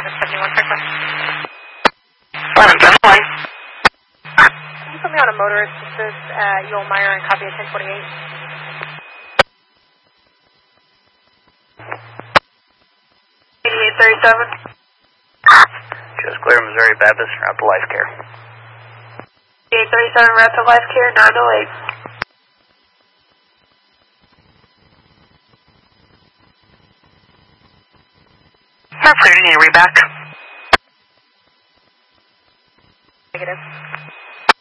1171, check. 1171. Can you put me on a motorist assist at Ewell Meyer and copy at 1028? 8837. Just clear Missouri Baptist, route to Life Care. 8837, route to Life Care, 908. Not clear, do you need a reback? Negative.